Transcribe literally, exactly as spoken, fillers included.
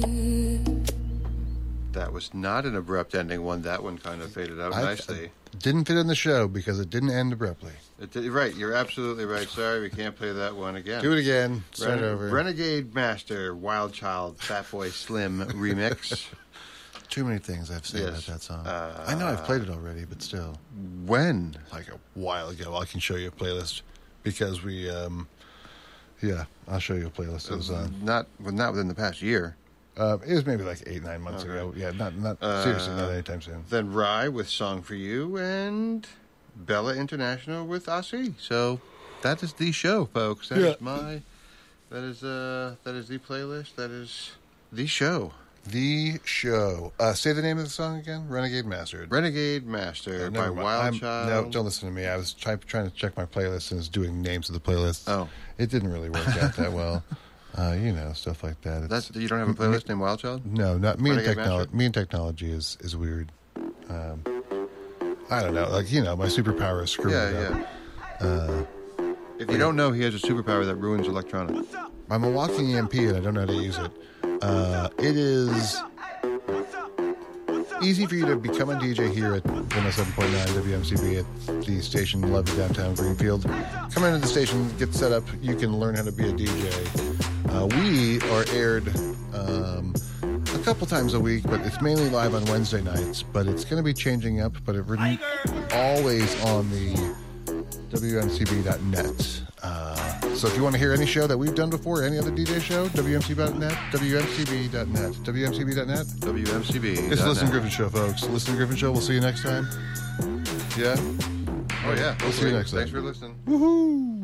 That was not an abrupt ending one. That one kind of faded out I, nicely. I didn't fit in the show because it didn't end abruptly. It did, right, you're absolutely right. Sorry, we can't play that one again. Do it again. Start Ren- over. Renegade Master, Wild Child, Fat Boy Slim remix. Too many things I've said Yes. about that song. Uh, I know I've played it already, but still. When? Like a while ago. I can show you a playlist because we, um, yeah, I'll show you a playlist. It was on. Not, well, not within the past year. Uh, it was maybe like eight, nine months Okay. ago. Yeah, not, not Uh, seriously, not anytime soon. Then Rye with Song for You, and Bella International with Aussie. So that is the show, folks. That is Yeah. my, that is uh, that is the playlist. That is the show. The show. Uh, say the name of the song again. Renegade Mastered. Renegade Master Uh, by never mind. Wild I'm- Child. No, don't listen to me. I was try, trying to check my playlist and was doing names of the playlists. Oh. It didn't really work out that well. Uh, you know, stuff like that. It's, That's, you don't have a playlist named Wild Child? no, not me and Renegade technology. Master? Me and technology is is weird. Um, I don't know. Like you know, my superpower is screwing Yeah, it up. yeah. Uh, if you don't know, he has a superpower that ruins electronics. I'm a walking E M P and I don't know how to use it. Uh, it is easy for you to become a D J here at one oh seven point nine W M C B at the station Love in downtown Greenfield. Come into the station, get set up. You can learn how to be a D J. Uh, we are aired um, a couple times a week, but it's mainly live on Wednesday nights. But it's going to be changing up, but it, we're always on the W M C B dot net. Uh, so if you want to hear any show that we've done before, any other D J show, W M C B dot net, W M C B dot net, W M C B dot net. W M C B. It's the Listen Griffin Show, folks. Listen Griffin Show. We'll see you next time. Yeah? Oh, yeah. We'll see you next time. Thanks for listening. Woohoo!